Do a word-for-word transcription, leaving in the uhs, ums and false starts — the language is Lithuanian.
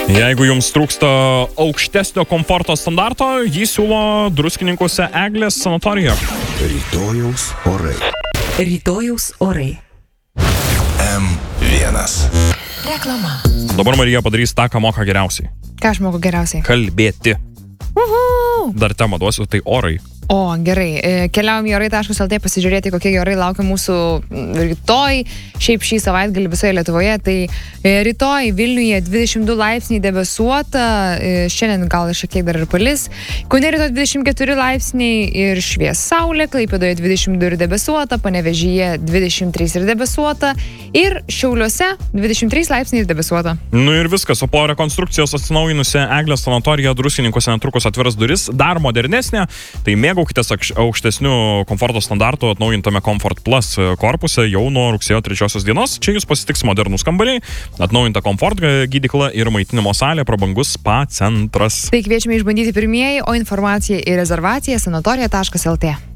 Jeigu jums trūksta aukštesnio komforto standarto, jį siūlo Druskininkuose Eglės sanatorija. Rytojaus orai. Rytojaus orai. M vienas. Reklama. Dabar Marija padarys tą, ką moka geriausiai. Ką aš moku geriausiai? Kalbėti. Uhu. Dar temą duosiu, tai orai. O, gerai. Keliavom į orai taškas el tė pasižiūrėti, kokie orai laukia mūsų rytoj, šiaip šį savaitgalį visoje Lietuvoje. Tai rytoj Vilniuje dvidešimt du laipsniai debesuota, šiandien gal šiek tiek dar ir palis. Kaune rytoj dvidešimt keturi laipsniai ir švies saulė, Klaipėdoje dvidešimt du ir debesuota, Panevėžyje dvidešimt trys ir debesuota ir Šiauliuose dvidešimt trys laipsniai ir debesuota. Nu ir viskas, o po rekonstrukcijos atsinaujinusi Eglės sanatorija Druskininkuose netrukus atviras duris, dar modernesnė, tai mėgaukitės aukštesnių komforto standartų atnaujintame Comfort Plus korpuse jau nuo rugsėjo trečiosios dienos. Čia jūs pasitiks modernūs kambariai, atnaujinta Comfort gydykla ir maitinimo salė, prabangus spa centras. Tai kviečiame išbandyti pirmieji, o informacija ir rezervacija sanatorija taškas el tė.